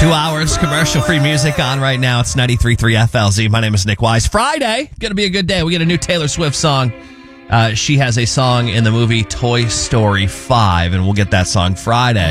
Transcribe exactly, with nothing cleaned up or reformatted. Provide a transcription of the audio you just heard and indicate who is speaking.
Speaker 1: Two hours commercial-free music on right now. It's ninety-three point three F L Z. My name is Nick Wise. Friday, gonna be a good day. We get a new Taylor Swift song. Uh, she has a song in the movie Toy Story five, and we'll get that song Friday.